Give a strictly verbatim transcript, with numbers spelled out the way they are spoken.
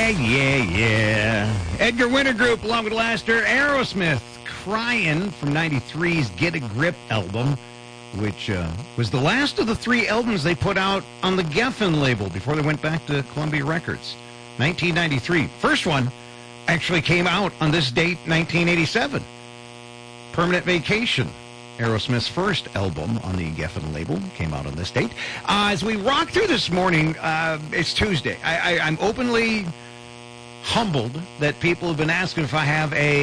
yeah, yeah. Edgar Winter Group, along with Laster, Aerosmith, Crying from ninety-three's Get a Grip album, which uh, was the last of the three albums they put out on the Geffen label before they went back to Columbia Records. nineteen ninety-three. First one actually came out on this date, nineteen eighty-seven. Permanent Vacation, Aerosmith's first album on the Geffen label, came out on this date. Uh, as we rock through this morning, uh, it's Tuesday. I, I, I'm openly humbled that people have been asking if I have a